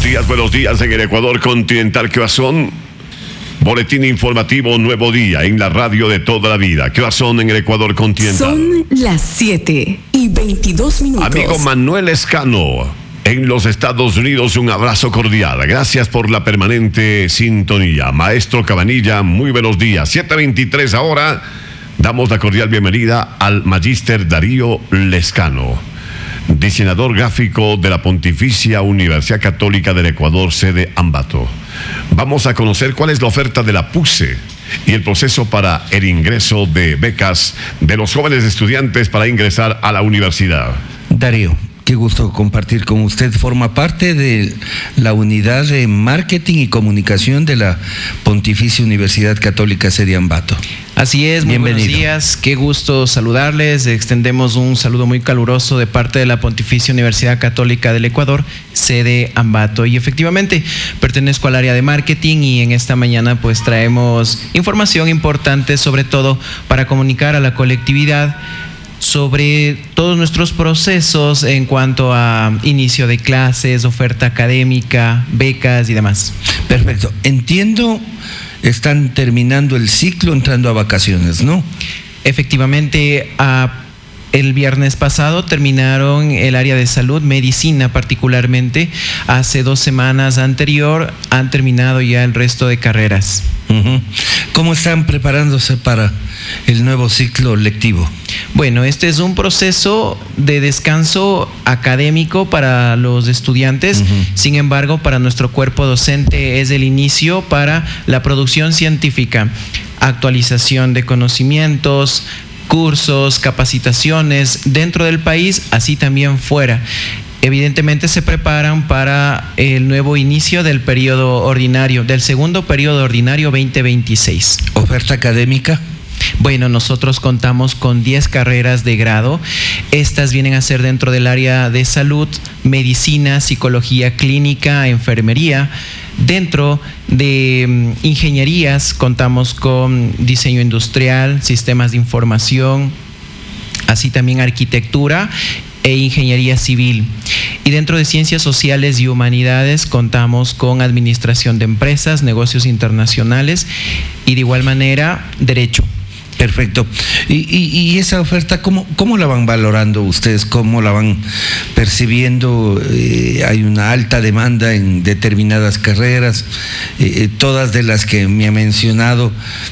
buenos días en el Ecuador continental. ¿Qué son? Boletín informativo Nuevo Día en la radio de toda la vida. ¿Qué son en el Ecuador continental? Son las 7:22. Amigo Manuel Escano, en los Estados Unidos, un abrazo cordial. Gracias por la permanente sintonía. Maestro Cabanilla, muy buenos días. 7:23 ahora. Damos la cordial bienvenida al Magíster Darío Lescano, diseñador gráfico de la Pontificia Universidad Católica del Ecuador, sede Ambato. Vamos a conocer cuál es la oferta de la PUCE y el proceso para el ingreso de becas de los jóvenes estudiantes para ingresar a la universidad. Darío, qué gusto compartir con usted. Forma parte de la unidad de marketing y comunicación de la Pontificia Universidad Católica sede Ambato. Así es, muy buenos días, qué gusto saludarles. Extendemos un saludo muy caluroso de parte de la Pontificia Universidad Católica del Ecuador, sede Ambato. Y efectivamente, pertenezco al área de marketing y en esta mañana pues traemos información importante, sobre todo para comunicar a la colectividad sobre todos nuestros procesos en cuanto a inicio de clases, oferta académica, becas y demás. Perfecto, entiendo. Están terminando el ciclo, entrando a vacaciones, ¿no? Efectivamente, el viernes pasado terminaron el área de salud, medicina particularmente. Hace 2 semanas anterior han terminado ya el resto de carreras. ¿Cómo están preparándose para el nuevo ciclo lectivo? Bueno, este es un proceso de descanso académico para los estudiantes. Sin embargo, para nuestro cuerpo docente es el inicio para la producción científica, actualización de conocimientos, cursos, capacitaciones dentro del país, así también fuera. Evidentemente se preparan para el nuevo inicio del periodo ordinario, del segundo periodo ordinario 2026. ¿Oferta académica? Bueno, nosotros contamos con 10 carreras de grado. Estas vienen a ser dentro del área de salud, medicina, psicología clínica, enfermería. Dentro de ingenierías contamos con diseño industrial, sistemas de información, así también arquitectura e ingeniería civil. Y dentro de ciencias sociales y humanidades contamos con administración de empresas, negocios internacionales y de igual manera derecho. Perfecto. Y esa oferta, ¿cómo la van valorando ustedes? ¿Cómo la van percibiendo? Hay una alta demanda en determinadas carreras, todas de las que me ha mencionado,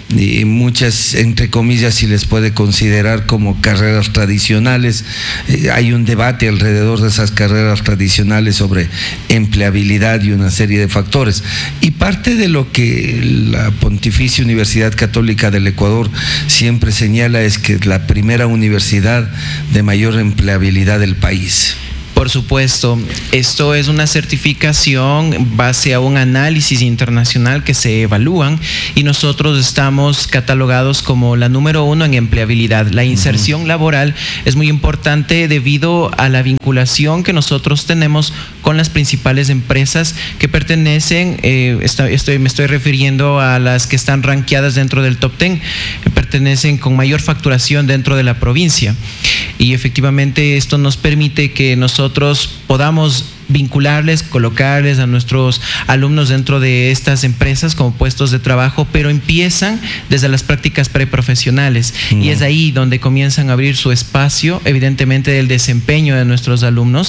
muchas, entre comillas, si les puede considerar como carreras tradicionales. Hay un debate alrededor de esas carreras tradicionales sobre empleabilidad y una serie de factores. Y parte de lo que la Pontificia Universidad Católica del Ecuador siempre señala es que es la primera universidad de mayor empleabilidad del país. Por supuesto, esto es una certificación base a un análisis internacional que se evalúan y nosotros estamos catalogados como la número 1 en empleabilidad. La inserción laboral es muy importante debido a la vinculación que nosotros tenemos con las principales empresas que pertenecen, me estoy refiriendo a las que están rankeadas dentro del top 10, pertenecen con mayor facturación dentro de la provincia. Y efectivamente esto nos permite que nosotros podamos vincularles, colocarles a nuestros alumnos dentro de estas empresas como puestos de trabajo, pero empiezan desde las prácticas preprofesionales y es ahí donde comienzan a abrir su espacio, evidentemente del desempeño de nuestros alumnos,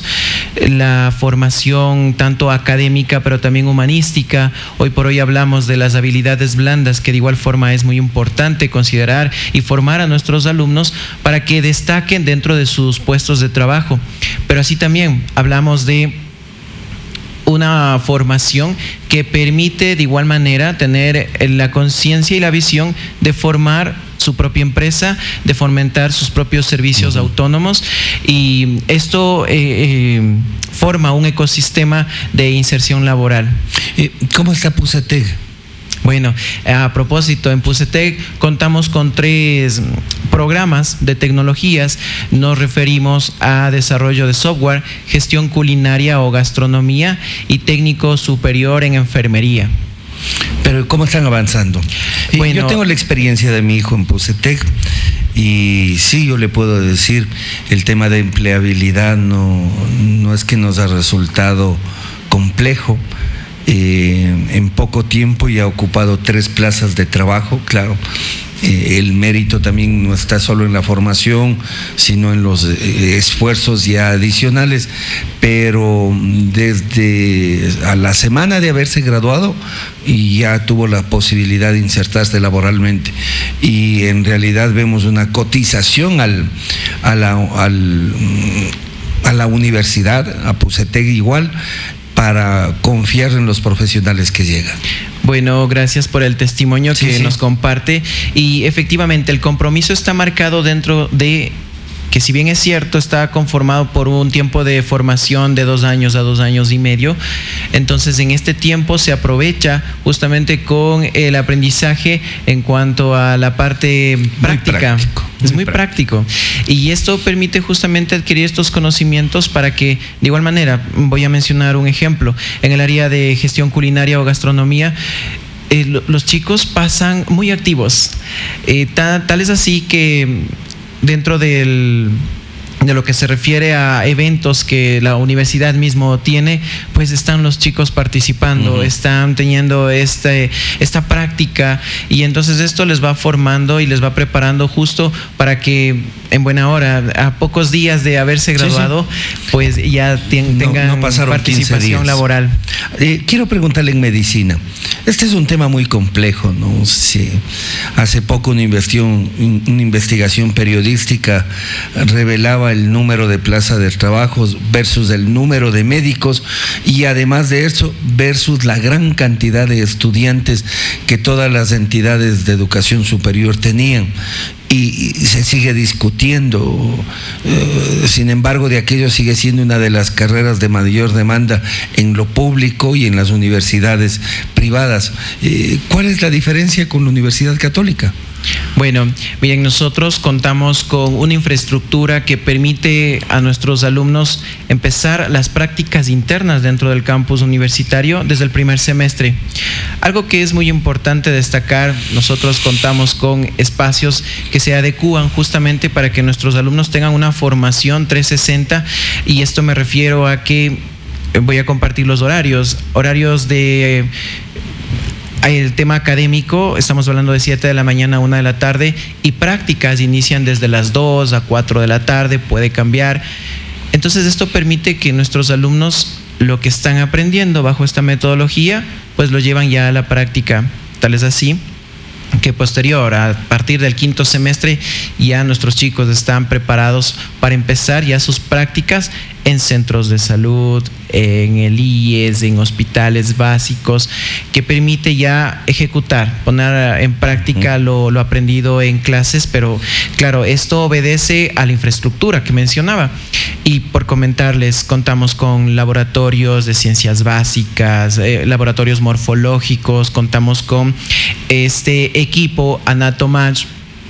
la formación tanto académica pero también humanística. Hoy por hoy hablamos de las habilidades blandas, que de igual forma es muy importante considerar y formar a nuestros alumnos para que destaquen dentro de sus puestos de trabajo, pero así también hablamos de una formación que permite de igual manera tener la conciencia y la visión de formar su propia empresa, de fomentar sus propios servicios autónomos, y esto forma un ecosistema de inserción laboral. ¿Cómo está PUCETEC? Bueno, a propósito, en PUCETEC contamos con 3 programas de tecnologías. Nos referimos a desarrollo de software, gestión culinaria o gastronomía y técnico superior en enfermería. Pero ¿cómo están avanzando? Bueno, yo tengo la experiencia de mi hijo en PUCETEC y sí, yo le puedo decir, el tema de empleabilidad no es que nos ha resultado complejo. En poco tiempo ya ha ocupado 3 plazas de trabajo, claro. El mérito también no está solo en la formación, sino en los esfuerzos ya adicionales, pero desde a la semana de haberse graduado y ya tuvo la posibilidad de insertarse laboralmente, y en realidad vemos una cotización a la universidad, a Pucetegui igual, para confiar en los profesionales que llegan. Bueno, gracias por el testimonio que nos comparte. Y efectivamente, el compromiso está marcado dentro de que, si bien es cierto, está conformado por un tiempo de formación de 2 años a 2 años y medio. Entonces, en este tiempo se aprovecha justamente con el aprendizaje en cuanto a la parte práctica. Es muy práctico. Y esto permite justamente adquirir estos conocimientos para que, de igual manera, voy a mencionar un ejemplo, en el área de gestión culinaria o gastronomía, los chicos pasan muy activos. Tal es así que dentro de lo que se refiere a eventos que la universidad mismo tiene, pues están los chicos participando, están teniendo esta práctica, y entonces esto les va formando y les va preparando justo para que en buena hora, a pocos días de haberse graduado, pues ya tengan participación laboral. Quiero preguntarle en medicina. Este es un tema muy complejo, ¿no? Sí. Hace poco una investigación periodística revelaba el número de plazas de trabajo versus el número de médicos, y además de eso versus la gran cantidad de estudiantes que todas las entidades de educación superior tenían. Y se sigue discutiendo. Sin embargo, de aquello sigue siendo una de las carreras de mayor demanda en lo público y en las universidades privadas. ¿Cuál es la diferencia con la Universidad Católica? Bueno, miren, nosotros contamos con una infraestructura que permite a nuestros alumnos empezar las prácticas internas dentro del campus universitario desde el primer semestre. Algo que es muy importante destacar, nosotros contamos con espacios que se adecúan justamente para que nuestros alumnos tengan una formación 360, y esto me refiero a que voy a compartir los horarios de... El tema académico, estamos hablando de 7 de la mañana a 1 de la tarde, y prácticas inician desde las 2 a 4 de la tarde, puede cambiar. Entonces esto permite que nuestros alumnos lo que están aprendiendo bajo esta metodología, pues lo llevan ya a la práctica. Tal es así que posterior, a partir del 5º semestre, ya nuestros chicos están preparados para empezar ya sus prácticas en centros de salud, en el IES, en hospitales básicos, que permite ya ejecutar, poner en práctica lo aprendido en clases, pero claro, esto obedece a la infraestructura que mencionaba. Y por comentarles, contamos con laboratorios de ciencias básicas, laboratorios morfológicos, contamos con este equipo Anatomatch.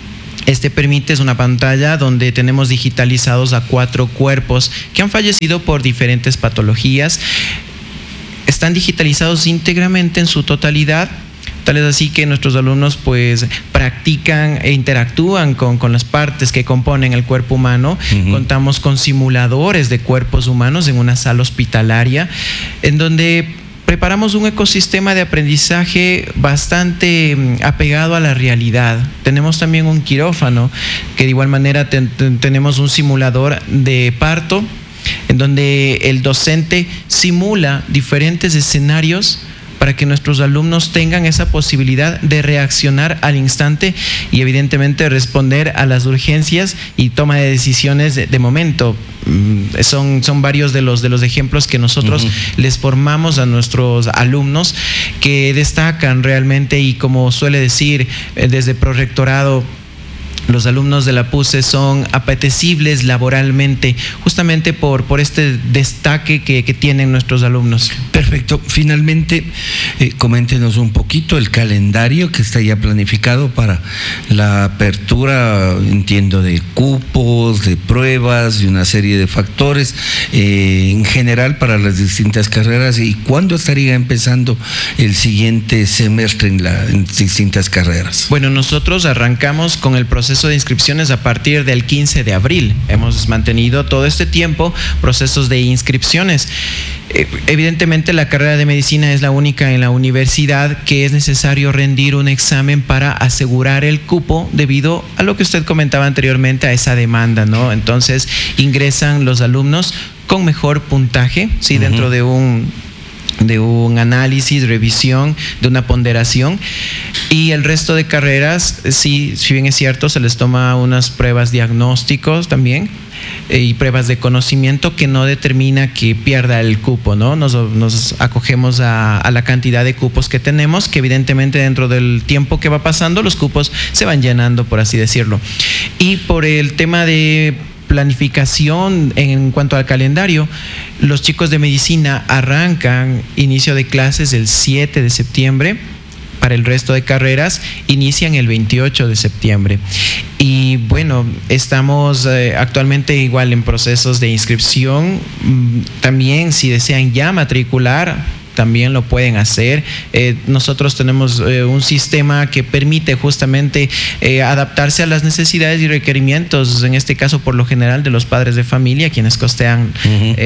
Es una pantalla donde tenemos digitalizados a 4 cuerpos que han fallecido por diferentes patologías. Están digitalizados íntegramente en su totalidad. Tal es así que nuestros alumnos pues practican e interactúan con las partes que componen el cuerpo humano. Contamos con simuladores de cuerpos humanos en una sala hospitalaria, en donde preparamos un ecosistema de aprendizaje bastante apegado a la realidad. Tenemos también un quirófano, que de igual manera tenemos un simulador de parto, en donde el docente simula diferentes escenarios para que nuestros alumnos tengan esa posibilidad de reaccionar al instante y evidentemente responder a las urgencias y toma de decisiones de momento. Son varios de los ejemplos que nosotros les formamos a nuestros alumnos, que destacan realmente, y como suele decir desde Prorectorado, los alumnos de la PUCE son apetecibles laboralmente, justamente por este destaque que tienen nuestros alumnos. Perfecto. Finalmente, coméntenos un poquito el calendario que está ya planificado para la apertura, entiendo, de cupos, de pruebas, de una serie de factores en general para las distintas carreras, y cuándo estaría empezando el siguiente semestre en distintas carreras. Bueno, nosotros arrancamos con el proceso proceso de inscripciones a partir del 15 de abril. Hemos mantenido todo este tiempo procesos de inscripciones. Evidentemente la carrera de medicina es la única en la universidad que es necesario rendir un examen para asegurar el cupo debido a lo que usted comentaba anteriormente, a esa demanda, ¿no? Entonces ingresan los alumnos con mejor puntaje, ¿sí? Dentro de un análisis, revisión, de una ponderación, y el resto de carreras, sí, si bien es cierto, se les toma unas pruebas diagnósticos también y pruebas de conocimiento que no determina que pierda el cupo, ¿no? Nos acogemos a la cantidad de cupos que tenemos, que evidentemente dentro del tiempo que va pasando los cupos se van llenando, por así decirlo. Y por el tema de planificación en cuanto al calendario, los chicos de medicina arrancan inicio de clases el 7 de septiembre. Para el resto de carreras inician el 28 de septiembre. Y bueno, estamos actualmente igual en procesos de inscripción. También si desean ya matricular, también lo pueden hacer. Nosotros tenemos un sistema que permite justamente adaptarse a las necesidades y requerimientos, en este caso por lo general de los padres de familia, quienes costean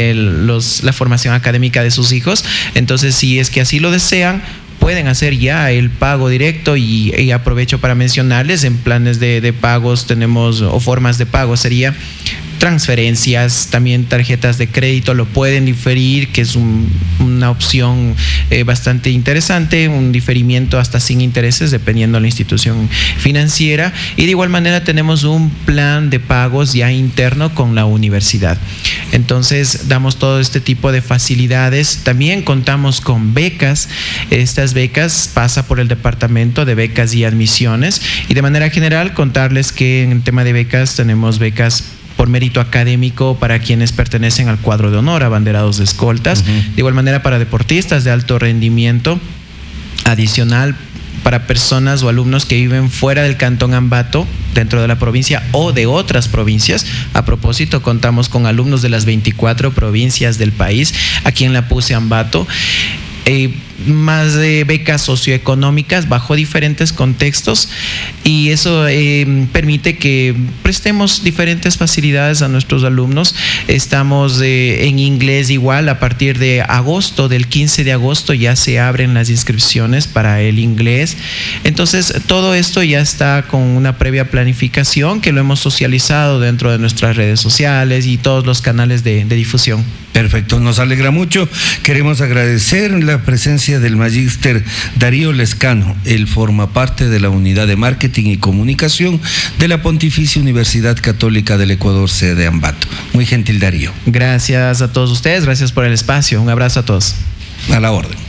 la formación académica de sus hijos. Entonces, si es que así lo desean, pueden hacer ya el pago directo y aprovecho para mencionarles, en planes de pagos tenemos, o formas de pago sería transferencias, también tarjetas de crédito lo pueden diferir, que es una opción bastante interesante, un diferimiento hasta sin intereses dependiendo de la institución financiera, y de igual manera tenemos un plan de pagos ya interno con la universidad. Entonces damos todo este tipo de facilidades. También contamos con becas. Estas becas pasan por el Departamento de Becas y Admisiones, y de manera general contarles que en el tema de becas tenemos becas por mérito académico para quienes pertenecen al cuadro de honor, abanderados de escoltas, de igual manera para deportistas de alto rendimiento, adicional para personas o alumnos que viven fuera del Cantón Ambato, dentro de la provincia o de otras provincias. A propósito, contamos con alumnos de las 24 provincias del país, aquí en la PUCE Ambato. Más de becas socioeconómicas bajo diferentes contextos, y eso permite que prestemos diferentes facilidades a nuestros alumnos. Estamos en inglés igual, a partir de agosto, del 15 de agosto ya se abren las inscripciones para el inglés. Entonces todo esto ya está con una previa planificación que lo hemos socializado dentro de nuestras redes sociales y todos los canales de difusión. Perfecto, nos alegra mucho. Queremos agradecer la presencia del magíster Darío Lescano. Él forma parte de la Unidad de Marketing y Comunicación de la Pontificia Universidad Católica del Ecuador, sede Ambato. Muy gentil, Darío. Gracias a todos ustedes, gracias por el espacio. Un abrazo a todos. A la orden.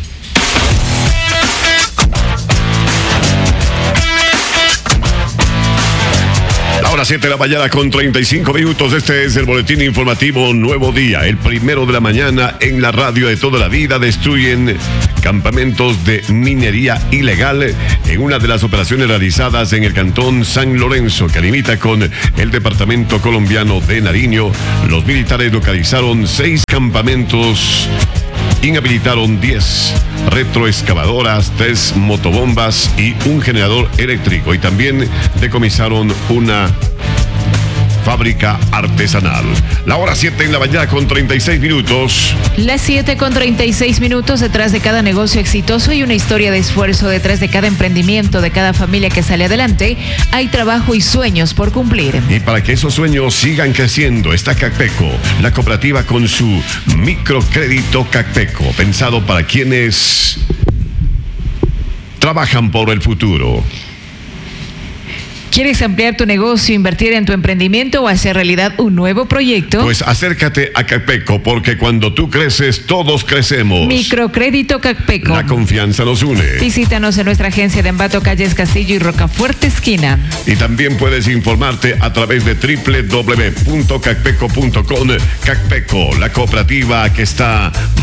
Ahora 7 de la mañana con 35 minutos. Este es el boletín informativo Nuevo Día. El 1 de la mañana en la radio de toda la vida destruyen campamentos de minería ilegal en una de las operaciones realizadas en el cantón San Lorenzo, que limita con el departamento colombiano de Nariño. Los militares localizaron 6 campamentos, inhabilitaron 10 retroexcavadoras, 3 motobombas y un generador eléctrico, y también decomisaron una fábrica artesanal. La hora 7 en la mañana con 36 minutos. Las 7 con 36 minutos. Detrás de cada negocio exitoso hay una historia de esfuerzo. Detrás de cada emprendimiento, de cada familia que sale adelante, hay trabajo y sueños por cumplir. Y para que esos sueños sigan creciendo, está Cacpeco, la cooperativa con su microcrédito Cacpeco, pensado para quienes trabajan por el futuro. ¿Quieres ampliar tu negocio, invertir en tu emprendimiento o hacer realidad un nuevo proyecto? Pues acércate a Cacpeco, porque cuando tú creces, todos crecemos. Microcrédito Cacpeco. La confianza nos une. Visítanos en nuestra agencia de Ambato, Calles Castillo y Rocafuerte esquina. Y también puedes informarte a través de www.cacpeco.com. Cacpeco, la cooperativa que está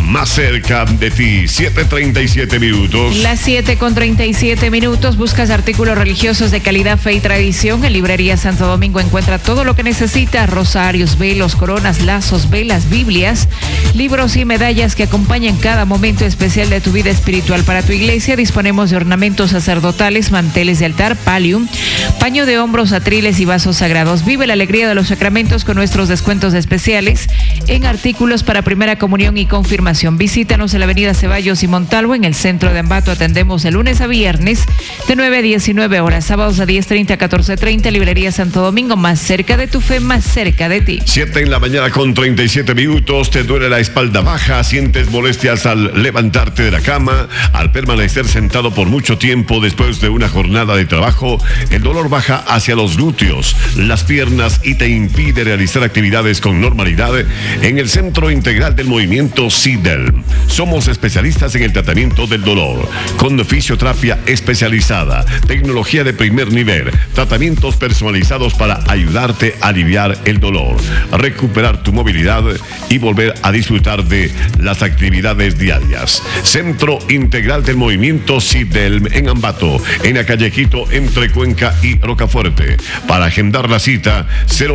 más cerca de ti. 7:37 minutos. Las 7:37 minutos. Buscas artículos religiosos de calidad, fe y tradición. En Librería Santo Domingo encuentra todo lo que necesitas: rosarios, velos, coronas, lazos, velas, Biblias, libros y medallas que acompañan cada momento especial de tu vida espiritual. Para tu iglesia disponemos de ornamentos sacerdotales, manteles de altar, pallium, paño de hombros, atriles y vasos sagrados. Vive la alegría de los sacramentos con nuestros descuentos especiales en artículos para primera comunión y confirmación. Visítanos en la avenida Ceballos y Montalvo, en el centro de Ambato. Atendemos de lunes a viernes de 9 a 19 horas, sábados a 10:30 a 14:30. Librería Santo Domingo, más cerca de tu fe, más cerca de ti. 7 en la mañana con 37 minutos. ¿Te duele la espalda baja? ¿Sientes molestias al levantarte de la cama? ¿Al permanecer sentado por mucho tiempo después de una jornada de trabajo? El dolor baja hacia los glúteos, las piernas y te impide realizar actividades con normalidad. En el Centro Integral del Movimiento SIDELM somos especialistas en el tratamiento del dolor, con fisioterapia especializada, tecnología de primer nivel, tratamientos personalizados para ayudarte a aliviar el dolor, recuperar tu movilidad y volver a disfrutar de las actividades diarias. Centro Integral del Movimiento SIDELM en Ambato, en la calle Quito, entre Cuenca y Rocafuerte. Para agendar la cita,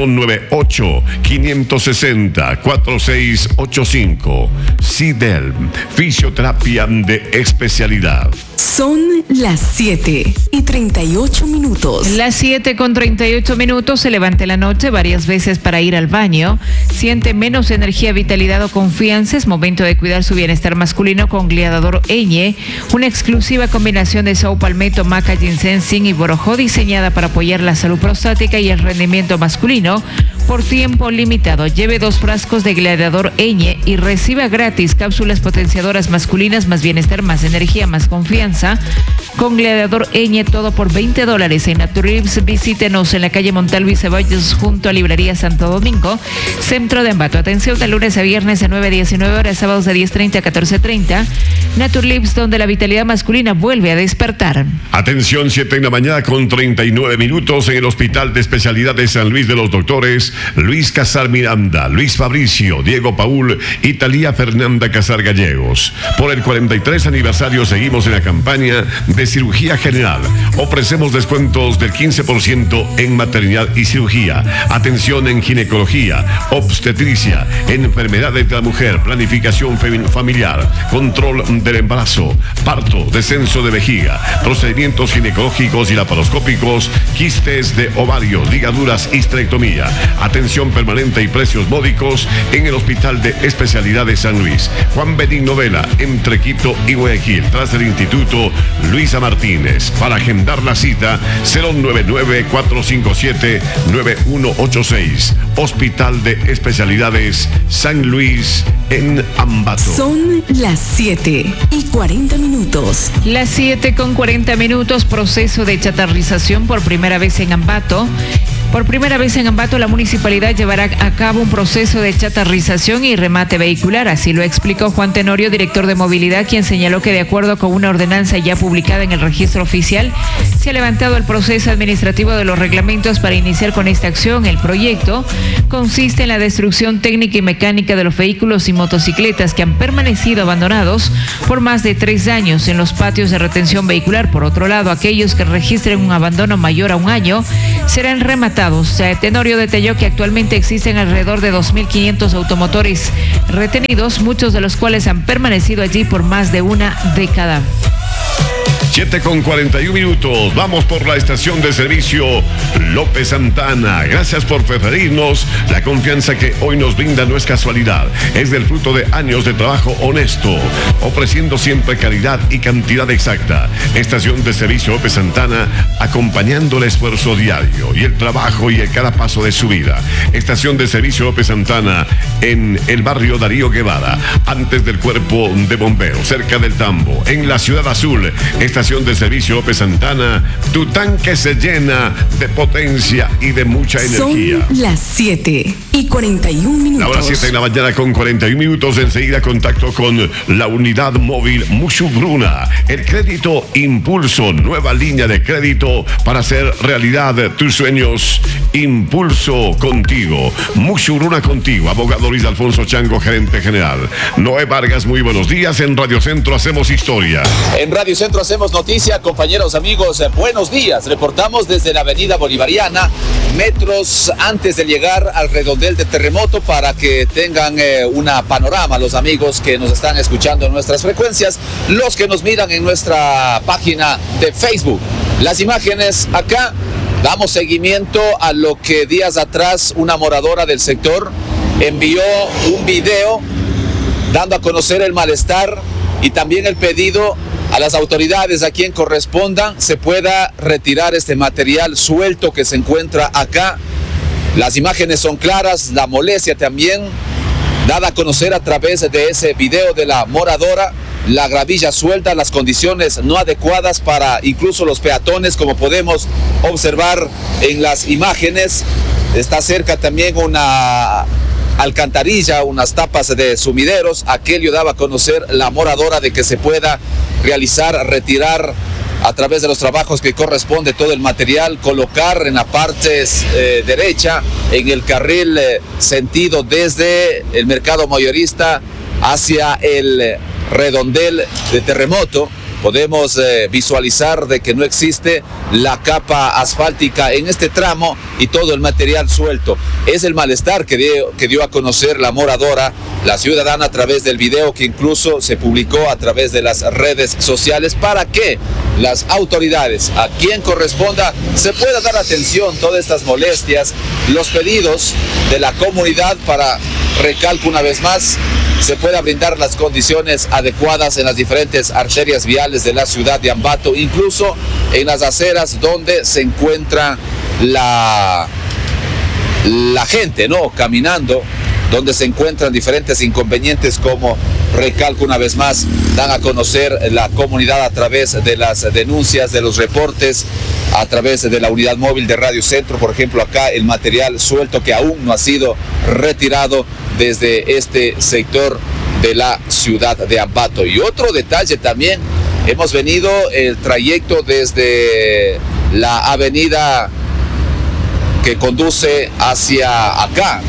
098-560-4685. SIDELM, fisioterapia de especialidad. Son las 7:38 minutos. Las 7:38 minutos. Se levanta en la noche varias veces para ir al baño. Siente menos energía, vitalidad o confianza. Es momento de cuidar su bienestar masculino con Gliadador Eñe, una exclusiva combinación de Sao Palmetto, maca, ginseng, zinc y borojó, diseñada para apoyar la salud prostática y el rendimiento masculino por tiempo limitado. Lleve 2 frascos de Gliadador Eñe y reciba gratis cápsulas potenciadoras masculinas, más bienestar, más energía, más confianza. Con Gliadador Eñe, todo por $20 en Naturibs. Visítenos en la calle Montalvo y Ceballos, junto a Librería Santo Domingo, centro de Ambato. Atención de lunes a viernes de 9 a 19 horas, sábados de 10:30 a 14:30. Naturlips, donde la vitalidad masculina vuelve a despertar. Atención, 7 en la mañana con 39 minutos. En el Hospital de Especialidades San Luis de los Doctores Luis Casar Miranda, Luis Fabricio, Diego Paul y Talía Fernanda Casar Gallegos. Por el 43 aniversario seguimos en la campaña de cirugía general. Ofrecemos descuentos del 15% en maternidad y cirugía, atención en ginecología, obstetricia, enfermedades de la mujer, planificación familiar, control del embarazo, parto, descenso de vejiga, procedimientos ginecológicos y laparoscópicos, quistes de ovario, ligaduras, histerectomía, atención permanente y precios módicos en el Hospital de Especialidades San Luis. Juan Benigno Vela, entre Quito y Guayaquil, tras el Instituto Luisa Martínez. Para agendar la cita, 099-457-9186. Hospital de Especialidades San Luis en Ambato. Son las 7:40 minutos. Las 7:40 minutos. Proceso de chatarrización por primera vez en Ambato. Por primera vez en Ambato, la municipalidad llevará a cabo un proceso de chatarrización y remate vehicular. Así lo explicó Juan Tenorio, director de movilidad, quien señaló que de acuerdo con una ordenanza ya publicada en el registro oficial, se ha levantado el proceso administrativo de los reglamentos para iniciar con esta acción. El proyecto consiste en la destrucción técnica y mecánica de los vehículos y motocicletas que han permanecido abandonados por más de 3 años en los patios de retención vehicular. Por otro lado, aquellos que registren un abandono mayor a 1 año serán rematados. Tenorio detalló que actualmente existen alrededor de 2.500 automotores retenidos, muchos de los cuales han permanecido allí por más de una década. 7:41 minutos. Vamos por la estación de servicio López Santana. Gracias por preferirnos. La confianza que hoy nos brinda no es casualidad. Es del fruto de años de trabajo honesto, ofreciendo siempre calidad y cantidad exacta. Estación de servicio López Santana, acompañando el esfuerzo diario y el trabajo y el cada paso de su vida. Estación de servicio López Santana en el barrio Darío Guevara, antes del cuerpo de bomberos, cerca del Tambo, en la Ciudad Azul. Estación Estación de Servicio López Santana, tu tanque se llena de potencia y de mucha energía. Son las 7:41. La hora 7 de la mañana con 41 minutos. Enseguida contacto con la unidad móvil Mushugruna. El crédito Impulso, nueva línea de crédito para hacer realidad tus sueños. Impulso contigo. Mushugruna contigo. Abogado Luis Alfonso Chango, gerente general. Noé Vargas, muy buenos días. En Radio Centro hacemos historia. En Radio Centro hacemos noticia, compañeros, amigos, buenos días. Reportamos desde la Avenida Bolivariana, metros antes de llegar al redondel de terremoto, para que tengan una panorama los amigos que nos están escuchando en nuestras frecuencias, los que nos miran en nuestra página de Facebook. Las imágenes acá, damos seguimiento a lo que días atrás una moradora del sector envió un video dando a conocer el malestar y también el pedido a las autoridades, a quien correspondan, se pueda retirar este material suelto que se encuentra acá. Las imágenes son claras, la molestia también dada a conocer a través de ese video de la moradora, la gravilla suelta, las condiciones no adecuadas para incluso los peatones, como podemos observar en las imágenes. Está cerca también una alcantarilla, unas tapas de sumideros. Aquello daba a conocer la moradora de que se pueda realizar, retirar a través de los trabajos que corresponde todo el material, colocar en la parte derecha, en el carril sentido desde el mercado mayorista hacia el redondel de terremoto. Podemos visualizar de que no existe la capa asfáltica en este tramo y todo el material suelto. Es el malestar que dio a conocer la moradora, la ciudadana, a través del video que incluso se publicó a través de las redes sociales, para que las autoridades, a quien corresponda, se pueda dar atención a todas estas molestias, los pedidos de la comunidad para, recalco una vez más, se pueda brindar las condiciones adecuadas en las diferentes arterias viales de la ciudad de Ambato, incluso en las aceras donde se encuentra la gente, ¿no?, caminando, donde se encuentran diferentes inconvenientes, como, recalco una vez más, dan a conocer la comunidad a través de las denuncias, de los reportes, a través de la unidad móvil de Radio Centro. Por ejemplo, acá el material suelto que aún no ha sido retirado desde este sector de la ciudad de Ambato. Y otro detalle también, hemos venido el trayecto desde la avenida que conduce hacia acá,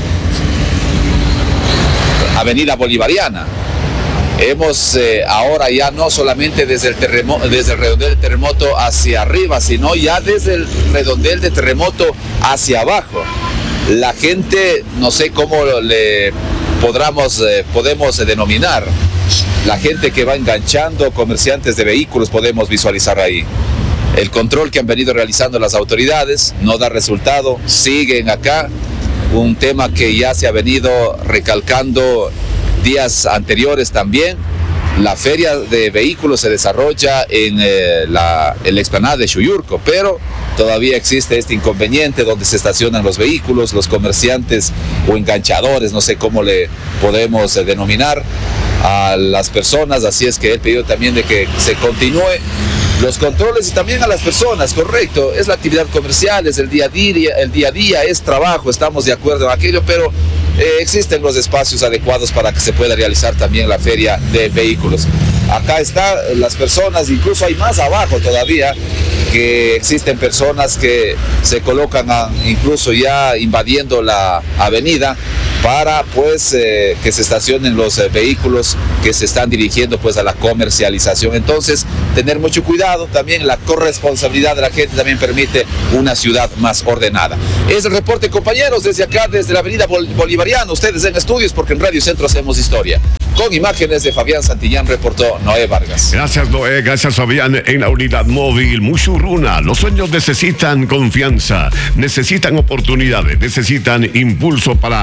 Avenida Bolivariana. Hemos ahora ya no solamente desde el redondel de terremoto hacia arriba, sino ya desde el redondel de terremoto hacia abajo. La gente, no sé cómo le podemos denominar, la gente que va enganchando, comerciantes de vehículos, podemos visualizar ahí. El control que han venido realizando las autoridades no da resultado, siguen acá. Un tema que ya se ha venido recalcando días anteriores también. La feria de vehículos se desarrolla en la explanada de Xuyurco, pero todavía existe este inconveniente donde se estacionan los vehículos, los comerciantes o enganchadores, no sé cómo le podemos denominar a las personas. Así es que he pedido también de que se continúe los controles y también a las personas, correcto, es la actividad comercial, es el día a día, es trabajo, estamos de acuerdo en aquello, pero existen los espacios adecuados para que se pueda realizar también la feria de vehículos. Acá están las personas, incluso hay más abajo todavía, que existen personas que se colocan incluso ya invadiendo la avenida para pues que se estacionen los vehículos que se están dirigiendo pues a la comercialización. Entonces, tener mucho cuidado, también la corresponsabilidad de la gente también permite una ciudad más ordenada. Es el reporte, compañeros, desde acá, desde la avenida Bolivariana. Ustedes en estudios, porque en Radio Centro hacemos historia. Con imágenes de Fabián Santillán, reportó Noé Vargas. Gracias, Noé, gracias, Fabián. En la unidad móvil Mushugruna, los sueños necesitan confianza, necesitan oportunidades, necesitan impulso para hacer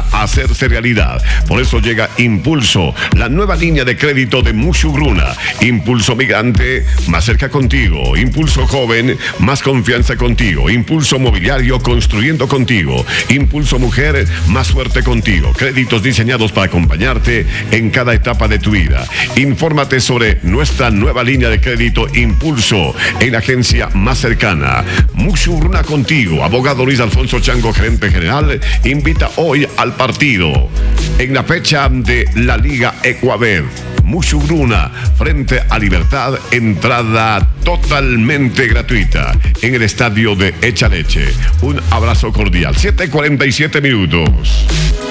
hacerse realidad. Por eso llega Impulso, la nueva línea de crédito de Mushugruna. Impulso Migrante, más cerca contigo. Impulso Joven, más confianza contigo. Impulso Mobiliario, construyendo contigo. Impulso Mujer, más suerte contigo. Créditos diseñados para acompañarte en cada etapa de tu vida. Infórmate sobre nuestra nueva línea de crédito Impulso en la agencia más cercana. Mushugruna contigo. Abogado Luis Alfonso Chango, gerente general, invita hoy al partido en la fecha de la Liga Ecuabed. Mushugruna frente a Libertad, entrada totalmente gratuita en el estadio de Echaleche. Un abrazo cordial. 7:47 minutos.